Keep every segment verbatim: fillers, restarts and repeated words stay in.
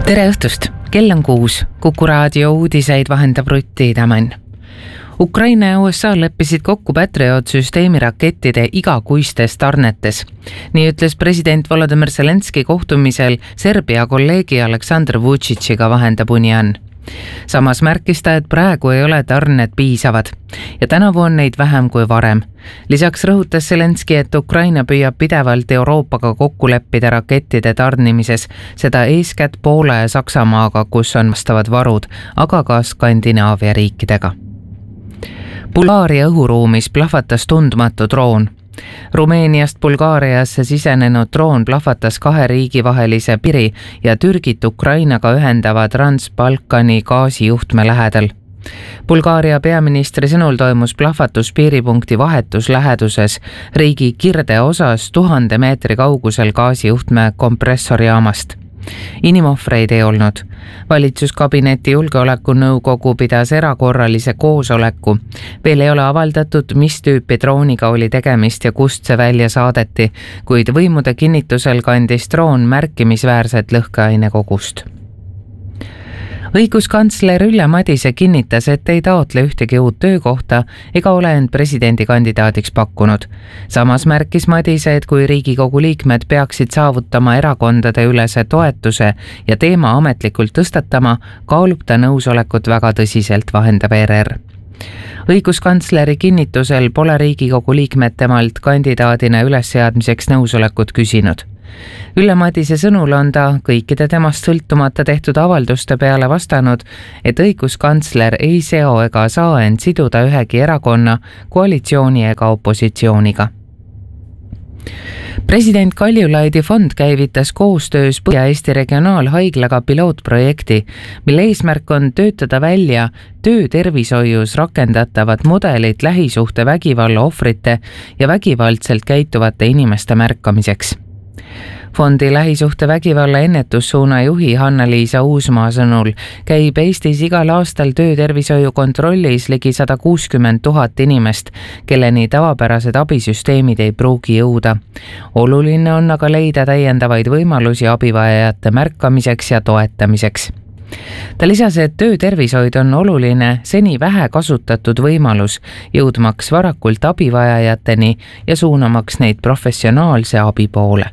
tere õhtust, kell on kuus, Kuku raadio uudiseid vahendab Rutti Taman. Ukraina ja U S A leppisid kokku Patriot-süsteemi rakettide igakuistes tarnetes. Nii ütles president Volodymyr Zelenski kohtumisel Serbia kolleegi Aleksandr Vučićiga, vahendab Unian. Samas märkis ta, et praegu ei ole tarned piisavad ja tänavu on neid vähem kui varem. Lisaks rõhutas Zelenski, et Ukraina püüab pidevalt Euroopaga kokku leppida rakettide tarnimises, seda eeskätt Poola ja Saksamaaga, kus on vastavad varud, aga ka Skandinaavia riikidega. Bulgaaria õhuruumis plahvatas tundmatu droon. Rumeeniast Bulgaariasse sisenenud droon plahvatas kahe riigi vahelise piiri ja Türgit Ukrainaga ühendava Trans-Balkani gaasijuhtme lähedal. Bulgaaria peaministri sõnul toimus plahvatus piiripunkti vahetus läheduses riigi kirde osas tuhande meetri kaugusel gaasijuhtme kompressorijaamast. Inimohvreid ei olnud. Valitsuskabineti julgeolekunõukogu pidas erakorralise koosoleku. Veel ei ole avaldatud, mis tüüpi drooniga oli tegemist ja kust see välja saadeti, kuid võimude kinnitusel kandis droon märkimisväärset lõhkeaine kogust. Õiguskantsler Ülle Madise kinnitas, et ei taotle ühtegi uut töökohta ega ole end presidendikandidaadiks pakkunud. Samas märkis Madise, et kui Riigikogu liikmed peaksid saavutama erakondade ülese toetuse ja teema ametlikult tõstatama, kaalub ta nõusolekut väga tõsiselt, vahendab R R. Õiguskantsleri kinnitusel pole Riigikogu liikmed temalt kandidaadina ülesseadmiseks nõusolekut küsinud. Ülle Madise sõnul on ta kõikide temast sõltumata tehtud avalduste peale vastanud, et õiguskantsler ei seo ega saa end siduda ühegi erakonna, koalitsiooni ega opositsiooniga. President Kaljulaidi fond käivitas koostöös Põhja-Eesti regionaalhaiglaga pilootprojekti, mille eesmärk on töötada välja töötervishoius rakendatavad mudelid lähisuhte vägivalla ohvrite ja vägivaldselt käituvate inimeste märkamiseks. Fondi lähisuhte vägivalla ennetussuuna juhi Hanna-Liisa Uusmaa sõnul käib Eestis igal aastal töötervishoiu kontrollis ligi sada kuuskümmend tuhat inimest, kelleni tavapärased abisüsteemid ei pruugi jõuda. Oluline on aga leida täiendavaid võimalusi abivajajate märkamiseks ja toetamiseks. Ta lisas, et töötervishoid on oluline seni vähe kasutatud võimalus, jõudmaks varakult abivajajateni ja suunamaks neid professionaalse abi poole.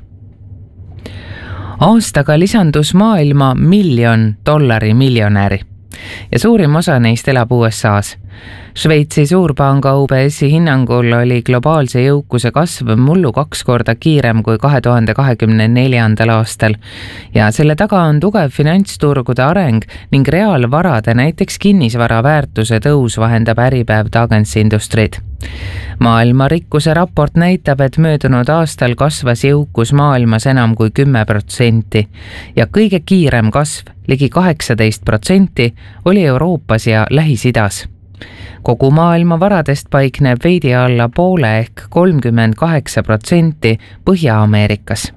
Aastaga lisandus maailma miljon dollari miljonäri ja suurim osa neist elab U S A-s. Šveitsi suurpanga U B S-i hinnangul oli globaalse jõukuse kasv mullu kaks korda kiirem kui kahe tuhande kahekümne neljandal aastal ja selle taga on tugev finantsturgude areng ning reaalvarade, näiteks kinnisvara väärtuse tõus, vahendab Äripäev Dagens Industrid. Maailma rikkuse raport näitab, et möödunud aastal kasvas jõukus maailmas enam kui kümme protsenti ja kõige kiirem kasv, ligi kaheksateist protsenti, oli Euroopas ja Lähis-Idas. Kogu maailma varadest paikneb veidi alla poole ehk kolmkümmend kaheksa protsenti Põhja-Ameerikas.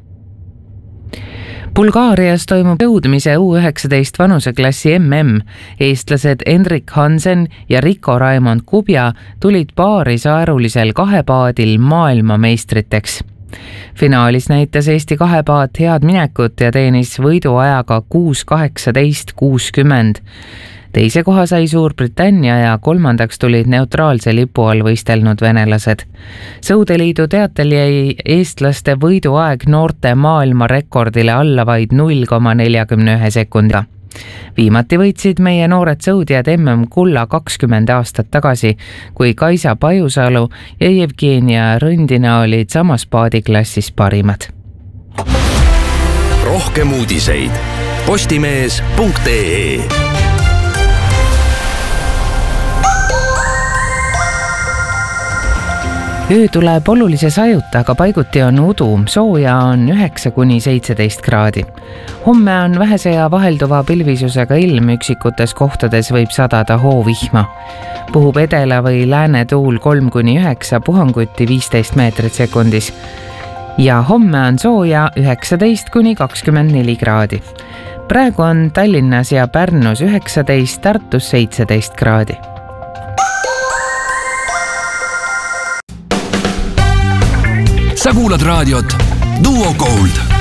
Bulgaarias toimub jõudmise U üheksateist vanuseklassi M M. Eestlased Henrik Hansen ja Rico Raimond Kubja tulid paari saarulisel kahepaadil maailmameistriteks. Finaalis näitas Eesti kahepaat head minekut ja teenis võiduajaga kuus kaheksateist kuuskümmend. Teise koha sai Suurbritannia ja kolmandaks tulid neutraalse lipu all võistelnud venelased. Sõudeliidu teatel jäi eestlaste võiduaeg noorte maailma rekordile alla vaid null koma nelikümmend üks sekundiga. Viimati võitsid meie noored sõudjad M M kulla kakskümmend aastat tagasi, kui Kaisa Pajusalu ja Jevgenia Rõndina olid samas paadiklassis parimad. Rohkem uudiseid postimees punkt ee. Öö tuleb olulise sajuta, aga paiguti on udu, sooja on üheksa kuni seitseteist kraadi. Homme on vähese ja vahelduva pilvisusega ilm, üksikutes kohtades võib sadada hoovihma. Puhub edela või lääne tuul kolm kuni üheksa, puhanguti viisteist meetrit sekundis. Ja homme on sooja üheksateist kuni kakskümmend neli kraadi. Praegu on Tallinnas ja Pärnus üheksateist, Tartus seitseteist kraadi. Sa kuulad raadiot Duo Gold.